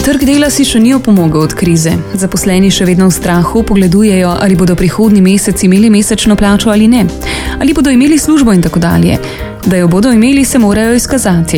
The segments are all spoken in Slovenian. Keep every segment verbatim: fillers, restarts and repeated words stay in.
Trg dela si še ni opomogel od krize. Zaposleni še vedno v strahu pogledujejo, ali bodo prihodnji mesec imeli mesečno plačo ali ne. Ali bodo imeli službo in tako dalje. Da jo bodo imeli, se morajo izkazati.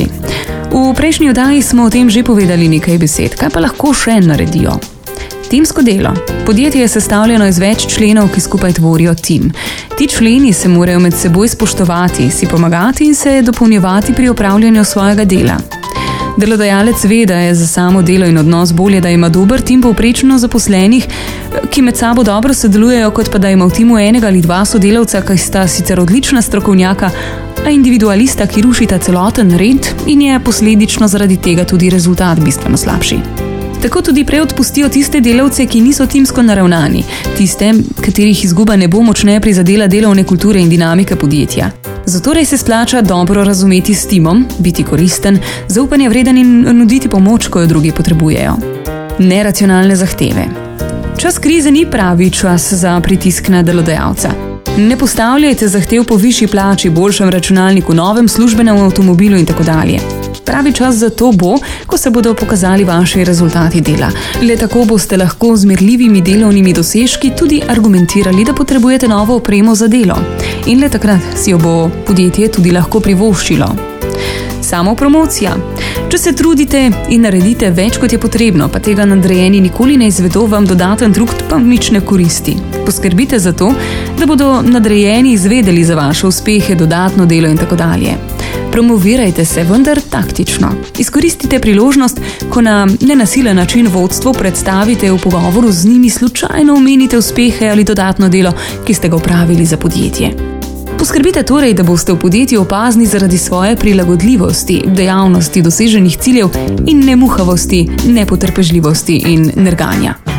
V prejšnji oddaji smo o tem že povedali nekaj besed, kaj pa lahko še naredijo. Timsko delo. Podjetje je sestavljeno iz več členov, ki skupaj tvorijo tim. Ti členi se morajo med seboj spoštovati, si pomagati in se dopolnjevati pri opravljanju svojega dela. Delodajalec ve, da je za samo delo in odnos bolje, da ima dober tim povprečno zaposlenih, ki med sabo dobro sodelujejo, kot pa da ima v timu enega ali dva sodelavca, ki sta sicer odlična strokovnjaka, a individualista, ki rušita celoten red in je posledično zaradi tega tudi rezultat bistveno slabši. Tako tudi prej odpustijo tiste delavce, ki niso timsko naravnani, tiste, katerih izguba ne bo močneje prizadela delovne kulture in dinamike podjetja. Zatorej se splača dobro razumeti s timom, biti koristen, zaupanje vreden in nuditi pomoč, ko jo drugi potrebujejo. Neracionalne zahteve. Čas krize ni pravi čas za pritisk na delodajalca. Ne postavljajte zahtev po višji plači, boljšem računalniku, novem službenem avtomobilu in tako dalje. Pravi čas za to bo, ko se bodo pokazali vaši rezultati dela. Le tako boste lahko z merljivimi delovnimi dosežki tudi argumentirali, da potrebujete novo opremo za delo. In le takrat si jo bo podjetje tudi lahko privoščilo. Samopromocija. Če se trudite in naredite več, kot je potrebno, pa tega nadrejeni nikoli ne izvedo, vam dodaten trud pa nič ne koristi. Poskrbite za to, da bodo nadrejeni izvedeli za vaše uspehe, dodatno delo in tako dalje. Promovirajte se, vendar taktično. Izkoristite priložnost, ko na nenasilen način vodstvo predstavite v pogovoru z njimi, slučajno omenite uspehe ali dodatno delo, ki ste ga opravili za podjetje. Poskrbite torej, da boste v podjetju opazni zaradi svoje prilagodljivosti, dejavnosti, doseženih ciljev in nemuhavosti, nepotrpežljivosti in nerganja.